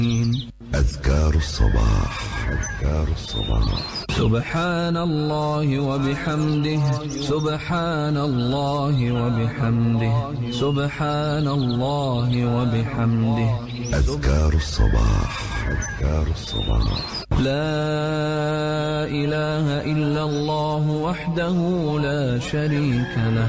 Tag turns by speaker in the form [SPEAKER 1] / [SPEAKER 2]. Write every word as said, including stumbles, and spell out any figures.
[SPEAKER 1] أذكار الصباح. أذكار الصباح.
[SPEAKER 2] سبحان الله وبحمده، سبحان الله وبحمده، سبحان الله وبحمده.
[SPEAKER 1] أذكار الصباح. أذكار الصباح.
[SPEAKER 2] لا إله إلا الله وحده لا شريك له،